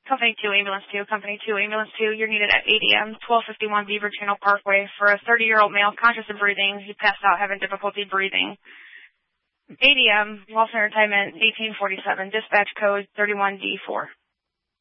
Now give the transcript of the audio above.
Company 2, Ambulance 2, Company 2, Ambulance 2, you're needed at ADM, 1251 Beaver Channel Parkway for a 30-year-old male conscious of breathing. He passed out having difficulty breathing. ADM, Lost in Retirement, 1847, dispatch code 31D4.